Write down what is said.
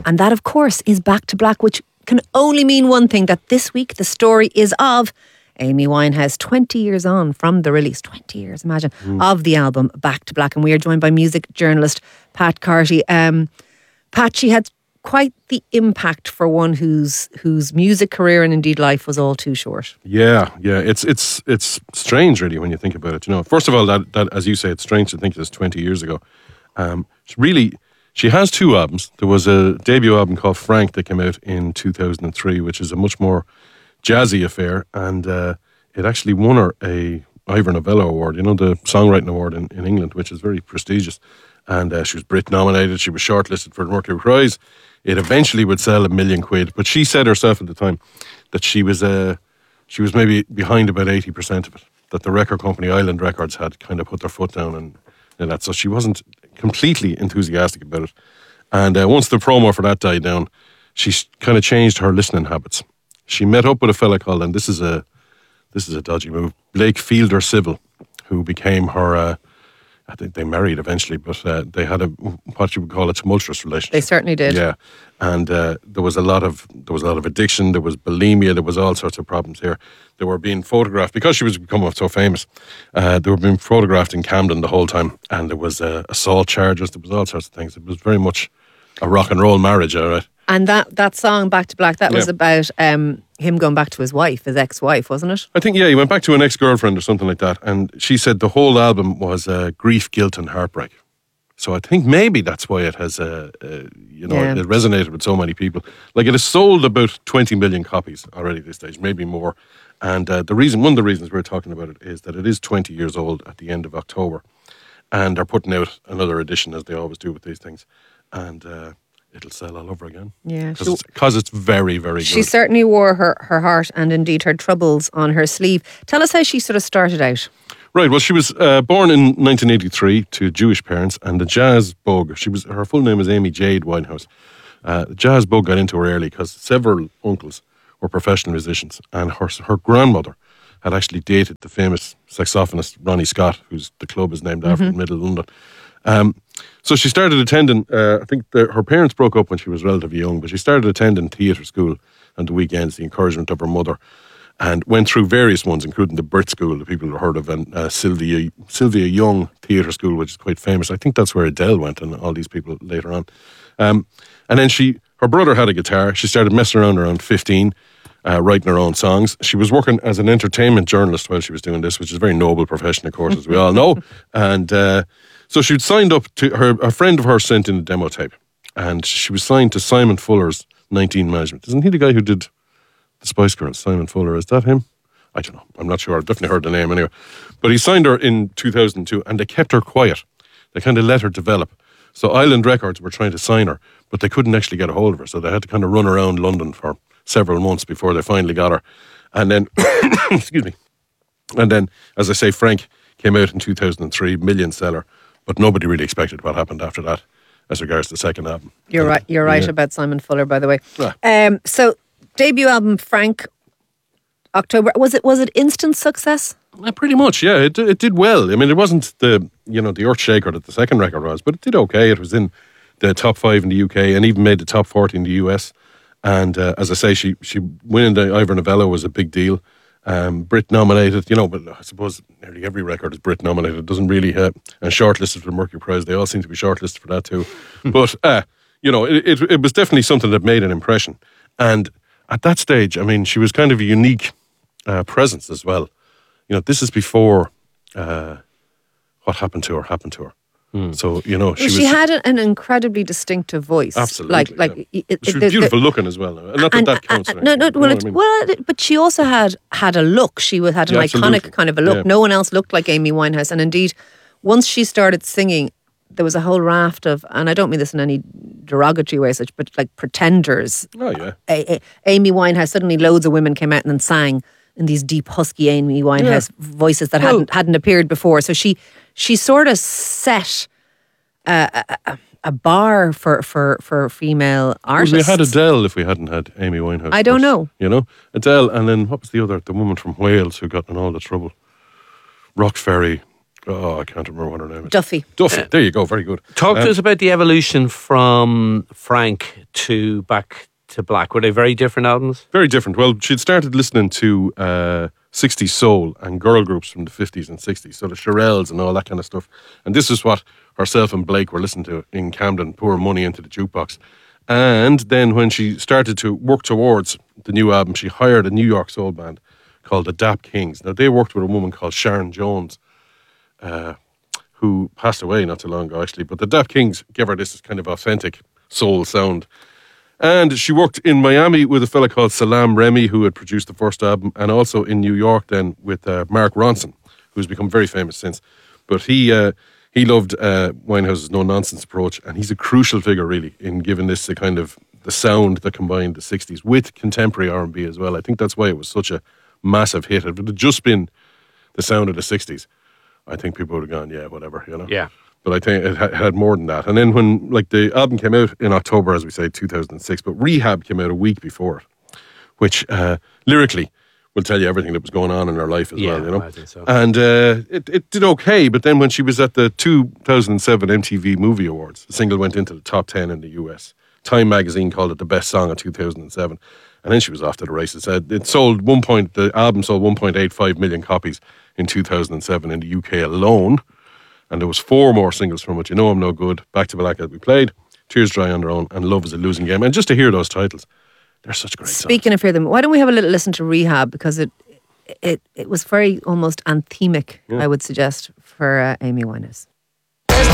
And that, of course, is Back to Black, which can only mean one thing, that this week the story is of Amy Winehouse, 20 years on from the release, 20 years, imagine, of the album Back to Black. And we are joined by music journalist Pat Carty. Pat, she had quite the impact for one whose music career and indeed life was all too short. Yeah. It's strange, really, when you think about it. You know, first of all, that as you say, it's strange to think this 20 years ago. She has two albums. There was a debut album called Frank that came out in 2003, which is a much more jazzy affair, and it actually won her a Ivor Novello Award, you know, the songwriting award in England, which is very prestigious. And she was Brit nominated. She was shortlisted for the Mercury Prize. It eventually would sell £1 million, but she said herself at the time that she was maybe behind about 80% of it. That the record company Island Records had kind of put their foot down and that, so she wasn't completely enthusiastic about it. And once the promo for that died down, she kind of changed her listening habits. She met up with a fella called, and this is a dodgy move, Blake Fielder Civil, who became her. I think they married eventually, but they had what you would call a tumultuous relationship. They certainly did. Yeah, and there was a lot of addiction. There was bulimia. There was all sorts of problems here. They were being photographed because she was becoming so famous. They were being photographed in Camden the whole time, and there was assault charges. There was all sorts of things. It was very much a rock and roll marriage, all right. And that song Back to Black, that was about him going back to his wife, his ex-wife, wasn't it? I think, he went back to an ex-girlfriend or something like that. And she said the whole album was grief, guilt and heartbreak. So I think maybe that's why it has, it resonated with so many people. Like, it has sold about 20 million copies already at this stage, maybe more. And one of the reasons we're talking about it is that it is 20 years old at the end of October. And they're putting out another edition, as they always do with these things. And it'll sell all over again. Yeah. Because it's very, very good. She certainly wore her heart and indeed her troubles on her sleeve. Tell us how she sort of started out. Right, well, she was born in 1983 to Jewish parents, and the jazz bug, her full name is Amy Jade Winehouse. The jazz bug got into her early because several uncles were professional musicians, and her grandmother had actually dated the famous saxophonist Ronnie Scott, who's the club is named after in Middle London. So she started attending, I think her parents broke up when she was relatively young, but she started attending theatre school on the weekends, the encouragement of her mother, and went through various ones, including the Brit School, that people have heard of, and Sylvia Young Theatre School, which is quite famous. I think that's where Adele went and all these people later on. And then her brother had a guitar. She started messing around 15, writing her own songs. She was working as an entertainment journalist while she was doing this, which is a very noble profession, of course, as we all know. And so she'd signed up to a friend of hers sent in a demo tape, and she was signed to Simon Fuller's 19 Management. Isn't he the guy who did the Spice Girls? Simon Fuller, is that him? I don't know. I'm not sure. I've definitely heard the name anyway. But he signed her in 2002, and they kept her quiet. They kind of let her develop. So Island Records were trying to sign her, but they couldn't actually get a hold of her. So they had to kind of run around London for several months before they finally got her. And then, excuse me. And then, as I say, Frank came out in 2003, million seller. But nobody really expected what happened after that as regards to the second album. You're right. You're right about Simon Fuller, by the way. Yeah. So debut album Frank, October. Was it instant success? Pretty much, yeah. It did well. I mean, it wasn't the earth shaker that the second record was, but it did okay. It was in the top 5 in the UK and even made the top 40 in the US. And as I say, she winning the Ivor Novello was a big deal. Brit nominated, but I suppose nearly every record is Brit nominated. It doesn't really and shortlisted for the Mercury Prize. They all seem to be shortlisted for that too. But it was definitely something that made an impression. And at that stage, I mean, she was kind of a unique presence as well. This is before what happened to her. So, she had an incredibly distinctive voice. Absolutely. She was beautiful looking as well. Not that counts. But she also had a look. She had an iconic kind of a look. Yeah. No one else looked like Amy Winehouse. And indeed, once she started singing, there was a whole raft of, and I don't mean this in any derogatory way, but like pretenders. Oh, yeah. Amy Winehouse, suddenly loads of women came out and then sang in these deep, husky Amy Winehouse voices that hadn't appeared before. So she sort of set a bar for female artists. We had Adele if we hadn't had Amy Winehouse. I don't know. Adele, and then what was the woman from Wales who got in all the trouble? Rock Ferry. Oh, I can't remember what her name is. Duffy. Duffy. There you go. Very good. Talk to us about the evolution from Frank to Back to Black. Were they very different albums? Very different. Well, she'd started listening to 60s soul and girl groups from the 50s and 60s, so the Shirelles and all that kind of stuff. And this is what herself and Blake were listening to in Camden, pouring money into the jukebox. And then when she started to work towards the new album, she hired a New York soul band called the Dap Kings. Now, they worked with a woman called Sharon Jones, who passed away not too long ago, actually. But the Dap Kings gave her this kind of authentic soul sound. And she worked in Miami with a fella called Salam Remy, who had produced the first album, and also in New York then with Mark Ronson, who's become very famous since. But he loved Winehouse's no-nonsense approach, and he's a crucial figure, really, in giving this the kind of the sound that combined the 60s with contemporary R&B as well. I think that's why it was such a massive hit. If it had just been the sound of the 60s, I think people would have gone, yeah, whatever, you know? Yeah. But I think it had more than that. And then when, like, the album came out in October, as we say, 2006, but Rehab came out a week before it, which lyrically will tell you everything that was going on in her life as well, you know? I think so. And it did okay, but then when she was at the 2007 MTV Movie Awards, the single went into the top 10 in the US. Time magazine called it the best song of 2007. And then she was off to the races. The album sold 1.85 million copies in 2007 in the UK alone. And there was 4 more singles from it. You Know I'm No Good, Back to Black that we played, Tears Dry on Their Own, and Love is a Losing Game. And just to hear those titles, they're such great songs. Speaking of hear them, why don't we have a little listen to Rehab? Because it was very almost anthemic, I would suggest, for Amy Winehouse.